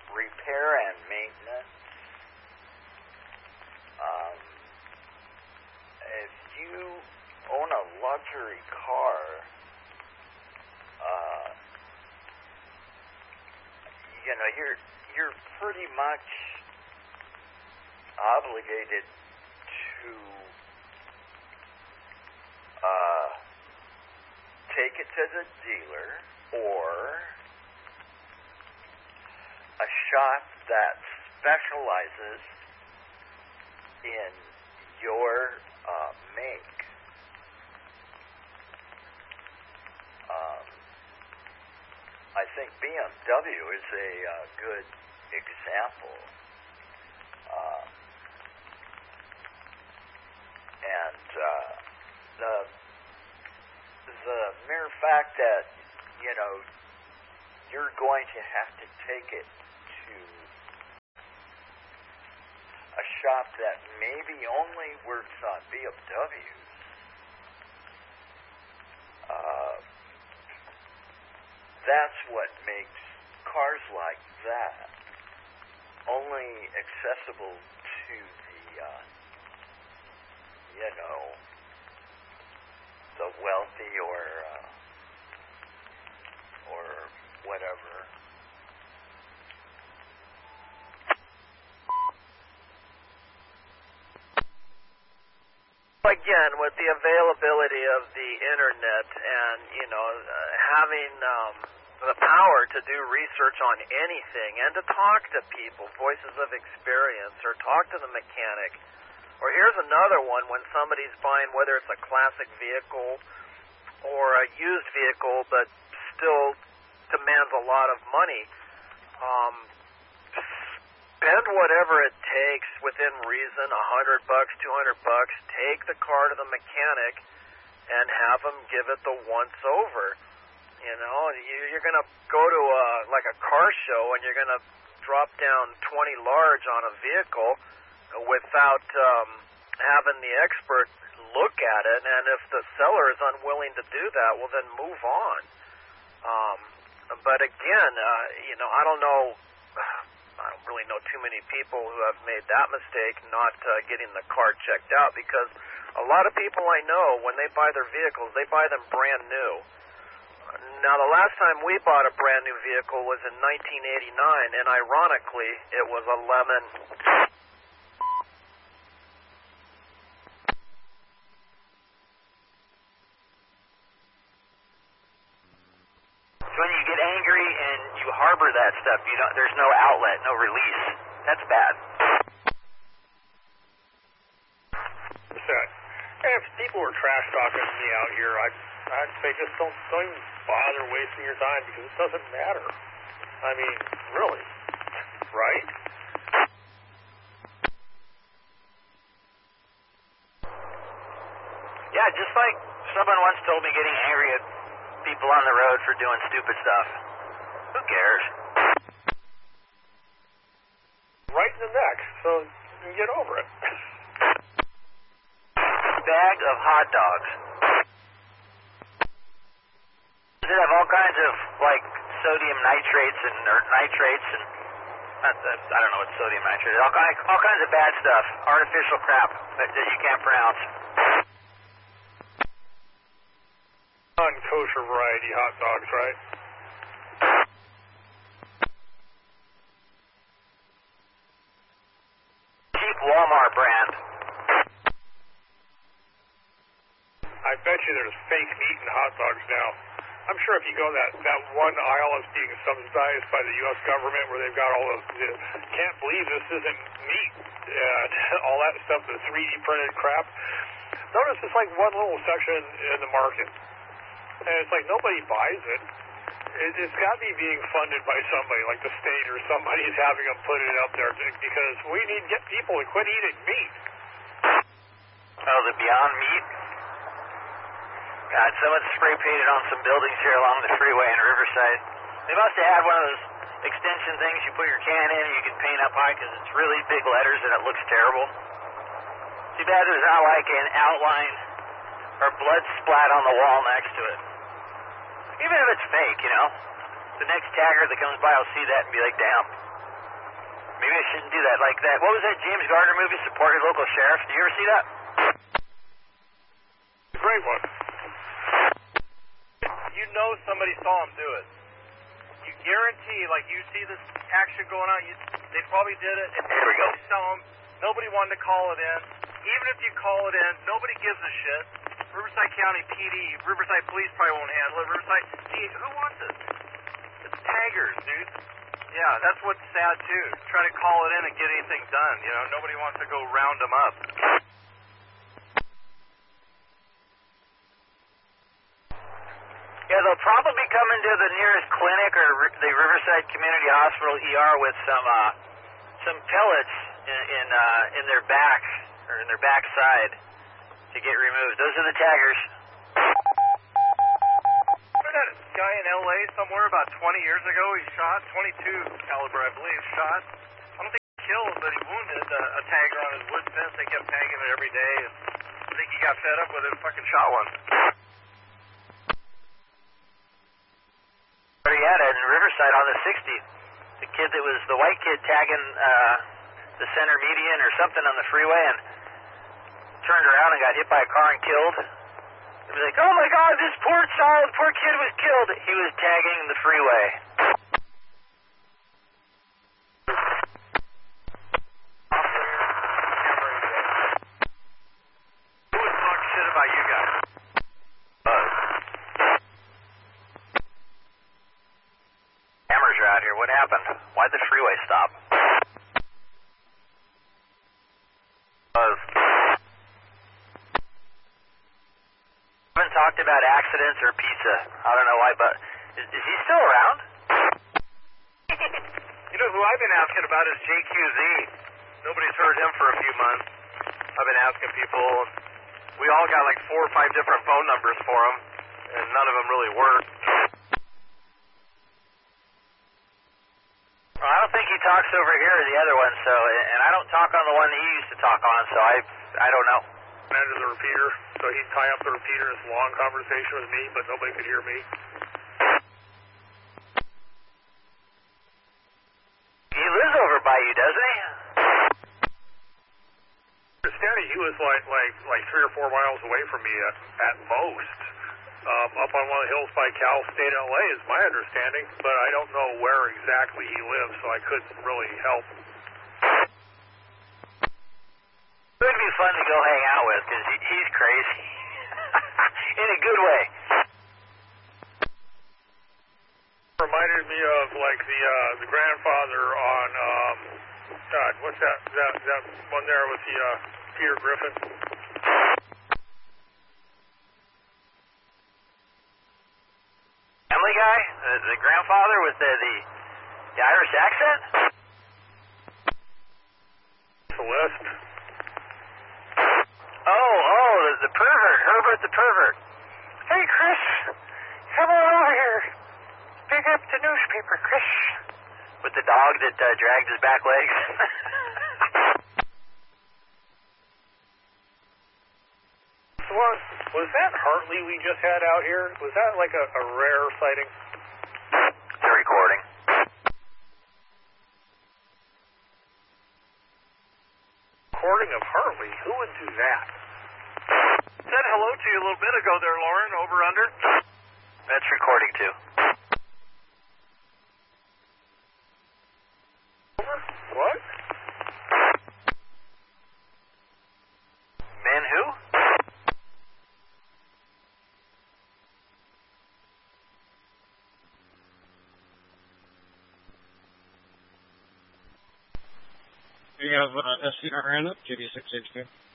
repair and maintenance. If you own a luxury car, you're pretty much obligated to take it to the dealer or a shop that specializes in your make. I think BMW is a good example. And the mere fact that, you're going to have to take it to a shop that maybe only works on BMWs, that's what makes cars like that only accessible to the wealthy or whatever. Again, with the availability of the internet and, having the power to do research on anything and to talk to people, voices of experience, or talk to the mechanic. Or here's another one, when somebody's buying, whether it's a classic vehicle or a used vehicle but still demands a lot of money, spend whatever it takes within reason, $100, $200, take the car to the mechanic and have them give it the once over. You're going to go to a car show and you're going to drop down 20 large on a vehicle without having the expert look at it, and if the seller is unwilling to do that, well, then move on. But again, I don't really know too many people who have made that mistake, not getting the car checked out, because a lot of people I know, when they buy their vehicles, they buy them brand new. Now, the last time we bought a brand new vehicle was in 1989, and ironically, it was a lemon. When you get angry and you harbor that stuff, there's no outlet, no release. That's bad. If people were trash talking me out here, I'd say just don't even bother wasting your time, because it doesn't matter. I mean, really, right? Yeah, just like someone once told me, getting angry at people on the road for doing stupid stuff. Who cares? Right in the neck, so you can get over it. Bag of hot dogs. Does it have all kinds of, sodium nitrates or nitrates and, I don't know what sodium nitrate is, all kinds of bad stuff, artificial crap that you can't pronounce. Non-kosher variety hot dogs, right? Cheap Walmart brand. I bet you there's fake meat in hot dogs now. I'm sure if you go that one aisle that's being subsidized by the U.S. government, where they've got all those, can't believe this isn't meat, all that stuff, the 3D printed crap. Notice it's like one little section in the market. And it's like nobody buys it. It's got to be being funded by somebody, like the state or somebody is having them put it up there, because we need to get people to quit eating meat. Oh, the Beyond Meat? God, someone spray painted on some buildings here along the freeway in Riverside. They must have had one of those extension things you put your can in and you can paint up high, because it's really big letters and it looks terrible. Too bad there's not like an outline or blood splat on the wall next to it. Even if it's fake, the next tagger that comes by will see that and be like, damn, Maybe I shouldn't do that. Like that. What was that James Gardner movie, Support Your Local Sheriff? Did you ever see that? Great one. You know somebody saw him do it. You guarantee, like you see this action going on, they probably did it. And Here we go. Saw him. Nobody wanted to call it in. Even if you call it in, nobody gives a shit. Riverside County PD, Riverside Police probably won't handle it. Riverside, see, who wants it? It's taggers, dude. Yeah, that's what's sad too. Try to call it in and get anything done. You know, nobody wants to go round them up. Yeah, they'll probably come into the nearest clinic or the Riverside Community Hospital ER with some pellets in their back or in their backside to get removed. Those are the taggers. Remember that guy in LA somewhere about 20 years ago? He shot 22 caliber, I believe. Shot. I don't think he killed, but he wounded a tagger on his wood fence. They kept tagging it every day. And I think he got fed up with it and fucking shot one. Where he had it in Riverside on the 60. The kid that was the white kid tagging the center median or something on the freeway and turned around and got hit by a car and killed. It was like, oh my God, this poor kid was killed. He was tagging the freeway. Who would talk shit about you guys? Cameras are out here. What happened? Why'd the freeway stop? Haven't talked about accidents or pizza. I don't know why, but is he still around? You know who I've been asking about is JQZ. Nobody's heard him for a few months. I've been asking people. We all got like 4 or 5 different phone numbers for him, and none of them really work. Well, I don't think he talks over here or the other one, so, and I don't talk on the one that he used to talk on, so I don't know. Under the repeater, so he'd tie up the repeater in this long conversation with me, but nobody could hear me. He lives over by you, doesn't he? Understanding he was like 3 or 4 miles away from me at most. Up on one of the hills by Cal State, LA, is my understanding, but I don't know where exactly he lives, so I couldn't really help. It would be fun to go hang out with, because he's crazy. In a good way. Reminded me of like the grandfather on God, what's that one there with the Peter Griffin? Family Guy, the grandfather with the Irish accent. The list. Oh, the pervert, Herbert the pervert. Hey, Chris, come on over here. Pick up the newspaper, Chris. With the dog that dragged his back legs. Was that Hartley we just had out here? Was that like a rare sighting? The recording. Recording of Hartley? Who would do that? Said hello to you a little bit ago there, Lauren, over under. That's recording too. What? Men who? We have SCR ran up, JD682.